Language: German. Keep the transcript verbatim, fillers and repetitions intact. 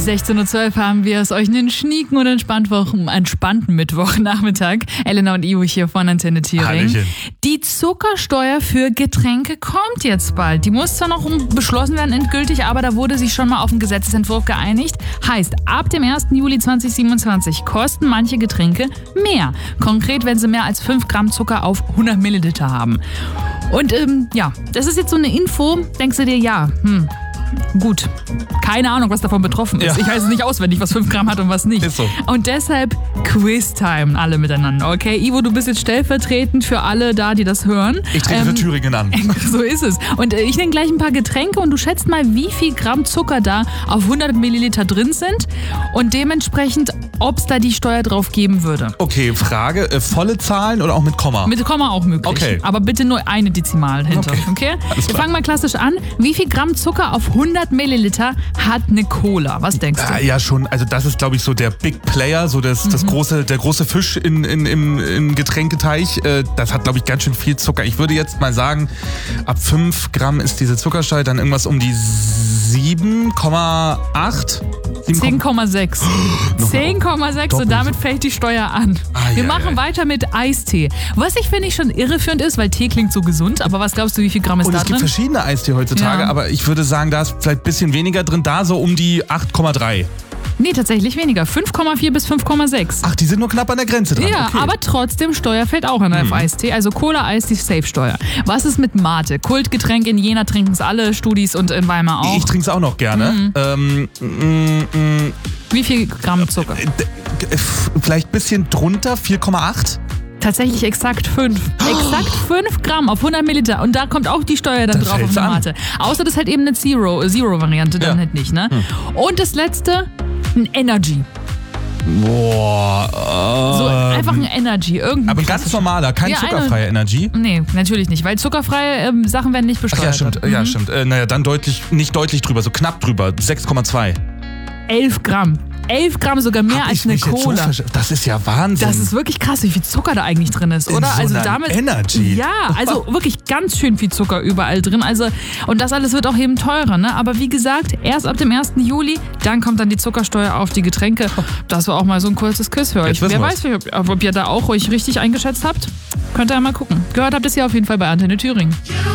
sechzehn Uhr zwölf haben wir es euch einen schnieken und entspannten, entspannten Mittwochnachmittag. Elena und Ivo hier von Antenne Thüringen. Hallöchen. Die Zuckersteuer für Getränke kommt jetzt bald. Die muss zwar noch beschlossen werden endgültig, aber da wurde sich schon mal auf einen Gesetzesentwurf geeinigt. Heißt, ab dem ersten Juli zweitausendsiebenundzwanzig kosten manche Getränke mehr. Konkret, wenn sie mehr als fünf Gramm Zucker auf hundert Milliliter haben. Und ähm, ja, das ist jetzt so eine Info, denkst du dir, ja, hm, gut, keine Ahnung, was davon betroffen ist. Ja. Ich weiß es nicht auswendig, was fünf Gramm hat und was nicht. Ist so. Und deshalb Quiz-Time, alle miteinander, okay? Ivo, du bist jetzt stellvertretend für alle da, die das hören. Ich trete für Thüringen an. So ist es. Und äh, ich nenne gleich ein paar Getränke und du schätzt mal, wie viel Gramm Zucker da auf hundert Milliliter drin sind und dementsprechend, ob es da die Steuer drauf geben würde. Okay, Frage, äh, volle Zahlen oder auch mit Komma? Mit Komma auch möglich. Okay. Aber bitte nur eine Dezimal hinter, okay? Okay. Alles Wir klar. fangen mal klassisch an. Wie viel Gramm Zucker auf hundert Milliliter hat eine Cola? Was denkst du? Ja, ja, schon. Also das ist, glaube ich, so der Big Player, so das, das große, der große Fisch in, in, im, im Getränketeich. Äh, das hat, glaube ich, ganz schön viel Zucker. Ich würde jetzt mal sagen, ab fünf Gramm ist diese Zuckersteuer dann irgendwas um die sieben Komma acht. zehn Komma sechs. zehn Komma sechs und damit fällt die Steuer an. Ah, Wir ja, machen ja. weiter mit Eistee. Was ich finde ich schon irreführend ist, weil Tee klingt so gesund, aber was glaubst du, wie viel Gramm ist Und da es gibt drin? verschiedene Eistee heutzutage, Ja. aber ich würde sagen, da ist vielleicht ein bisschen weniger drin, da so um die acht Komma drei. Nee, tatsächlich weniger. fünf Komma vier bis fünf Komma sechs. Ach, die sind nur knapp an der Grenze dran. Ja, okay. aber trotzdem Steuer fällt auch an auf Eistee. Also Cola, Eistee, Safe-Steuer. Was ist mit Mate? Kultgetränk, in Jena trinken es alle, Studis und in Weimar auch. Ich trinke es auch noch gerne. Ähm, mm, mm, Wie viel Gramm Zucker? d- g- f- vielleicht ein bisschen drunter, vier Komma acht. Tatsächlich exakt fünf. Exakt fünf Gramm auf hundert Milliliter. Und da kommt auch die Steuer dann Dann drauf auf fällt's eine an. Mate. Außer das ist halt eben eine Zero, Zero-Variante, dann Ja. halt nicht, ne? Und das letzte, ein Energy. Boah. So ähm, einfach ein Energy. Irgendein aber ein ganz klassischer- normaler, kein Ja, eine- zuckerfreier Energy. Nee, natürlich nicht, weil zuckerfreie ähm, Sachen werden nicht Ach besteuert. ja, stimmt. Ja, stimmt. Äh, naja, dann deutlich, nicht deutlich drüber, so knapp drüber. sechs Komma zwei. elf Gramm. elf Gramm sogar mehr Hab als ich eine mich jetzt so Cola. versch- das ist ja Wahnsinn. Das ist wirklich krass, wie viel Zucker da eigentlich drin ist, In oder? so Also einer damit Energy. Ja, also wirklich ganz schön viel Zucker überall drin. Also und das alles wird auch eben teurer, ne? Aber wie gesagt, erst ab dem ersten Juli, dann kommt dann die Zuckersteuer auf die Getränke. Das war auch mal so ein kurzes Quiz für euch. Jetzt wissen Wer wir's. weiß, ob, ob ihr da auch euch richtig eingeschätzt habt? Könnt ihr ja mal gucken. Gehört habt ihr es ja auf jeden Fall bei Antenne Thüringen.